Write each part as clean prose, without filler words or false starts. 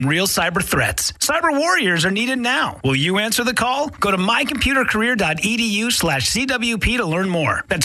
Real cyber threats. Cyber warriors are needed now. Will you answer the call? Go to mycomputercareer.edu/CWP to learn more. That's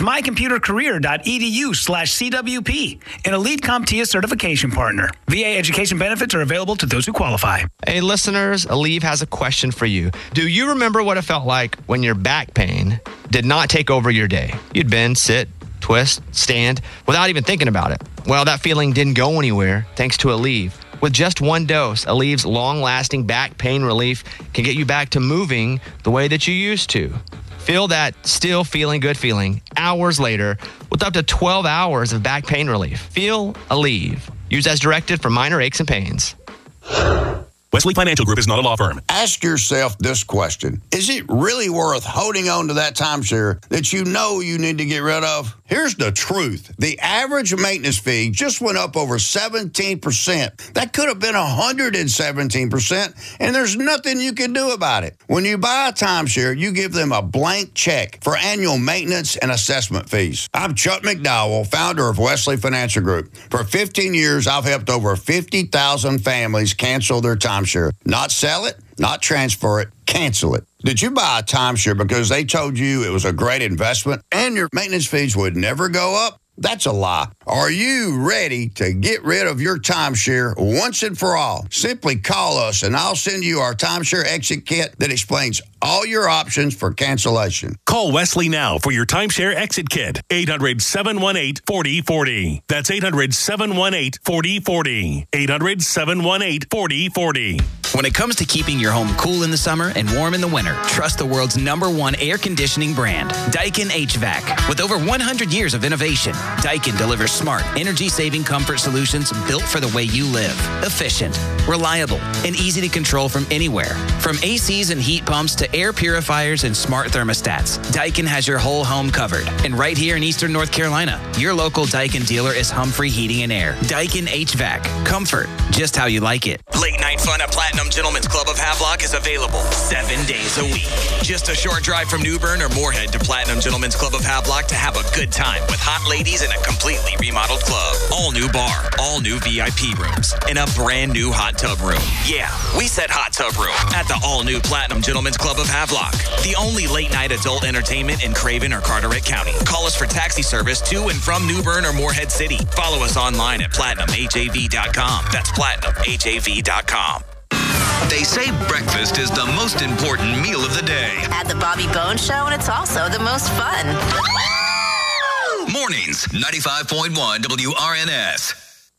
mycomputercareer.edu/CWP. An Elite CompTIA certification partner. VA education benefits are available to those who qualify. Hey, listeners, Aleve has a question for you. Do you remember what it felt like when your back pain did not take over your day? You'd bend, sit, twist, stand without even thinking about it. Well, that feeling didn't go anywhere thanks to Aleve. With just one dose, Aleve's long-lasting back pain relief can get you back to moving the way that you used to. Feel that still feeling good feeling hours later with up to 12 hours of back pain relief. Feel Aleve. Use as directed for minor aches and pains. Wesley Financial Group is not a law firm. Ask yourself this question. Is it really worth holding on to that timeshare that you know you need to get rid of? Here's the truth. The average maintenance fee just went up over 17%. That could have been 117%, and there's nothing you can do about it. When you buy a timeshare, you give them a blank check for annual maintenance and assessment fees. I'm Chuck McDowell, founder of Wesley Financial Group. For 15 years, I've helped over 50,000 families cancel their timeshare. Not sell it, not transfer it, cancel it. Did you buy a timeshare because they told you it was a great investment and your maintenance fees would never go up? That's a lie. Are you ready to get rid of your timeshare once and for all? Simply call us and I'll send you our timeshare exit kit that explains all your options for cancellation. Call Wesley now for your timeshare exit kit. 800-718-4040. That's 800-718-4040. 800-718-4040. When it comes to keeping your home cool in the summer and warm in the winter, trust the world's #1 air conditioning brand, Daikin HVAC. With over 100 years of innovation, Daikin delivers smart, energy-saving comfort solutions built for the way you live. Efficient, reliable, and easy to control from anywhere. From ACs and heat pumps to air purifiers and smart thermostats, Daikin has your whole home covered. And right here in Eastern North Carolina, your local Daikin dealer is Humphrey Heating and Air. Daikin HVAC. Comfort, just how you like it. Late night fun at Platinum Gentlemen's Club of Havelock is available 7 days a week. Just a short drive from New Bern or Moorhead to Platinum Gentlemen's Club of Havelock to have a good time with hot ladies in a completely remodeled club. All new bar, all new VIP rooms, and a brand new hot tub room. Yeah, we said hot tub room at the all new Platinum Gentlemen's Club of Havelock. The only late night adult entertainment in Craven or Carteret County. Call us for taxi service to and from New Bern or Moorhead City. Follow us online at PlatinumHAV.com. That's PlatinumHAV.com. They say breakfast is the most important meal of the day. At the Bobby Bones Show, and it's also the most fun. Mornings, 95.1 WRNS.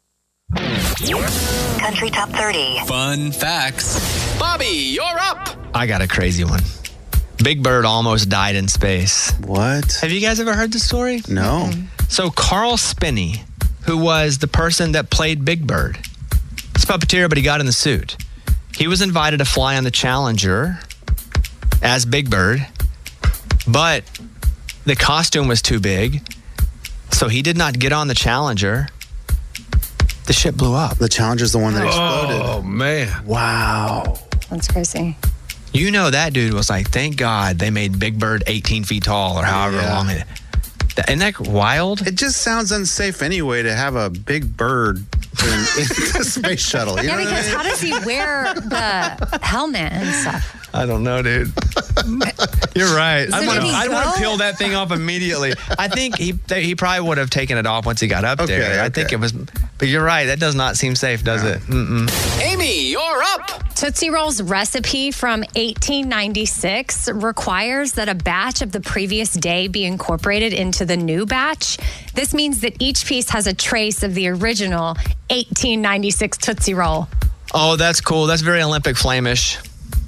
Country Top 30. Fun facts. Bobby, you're up. I got a crazy one. Big Bird almost died in space. What? Have you guys ever heard the story? No. So Carl Spinney, who was the person that played Big Bird, he's a puppeteer, but he got in the suit. He was invited to fly on the Challenger as Big Bird, but the costume was too big, so he did not get on the Challenger. The ship blew up. The Challenger's the one that exploded. Oh, man. Wow. That's crazy. You know that dude was like, thank God they made Big Bird 18 feet tall or however long it is. Isn't that wild? It just sounds unsafe anyway to have a big bird in the space shuttle. You know because what I mean? how does he wear the helmet and stuff? I don't know, dude. You're right. So I did he would have go? peeled that thing off immediately. I think he probably would have taken it off once he got up there. I think it was, but you're right. That does not seem safe, does it? Mm-mm. Amy, you're up. Tootsie Roll's recipe from 1896 requires that a batch of the previous day be incorporated into the new batch. This means that each piece has a trace of the original 1896 Tootsie Roll. Oh, that's cool. That's very Olympic Flame-ish.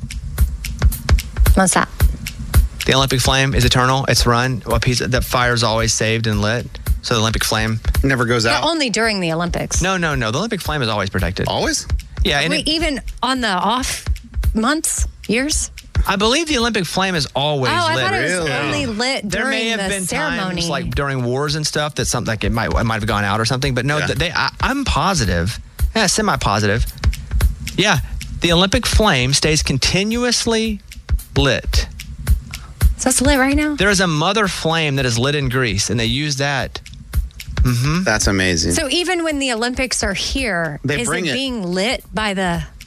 What's that? The Olympic Flame is eternal. It's run. A piece that fire's always saved and lit. So the Olympic Flame never goes out. But only during the Olympics. No. The Olympic Flame is always protected. Always? Yeah. And Even on the off months, years? I believe the Olympic Flame is always lit. I thought it was only lit There during may have the been ceremony. times, like during wars and stuff, that something like it might have gone out or something. But no, I'm positive, semi-positive. Yeah, the Olympic Flame stays continuously lit. So it's lit right now? There is a mother flame that is lit in Greece, and they use that. Mm-hmm. That's amazing. So even when the Olympics are here, is it being lit by the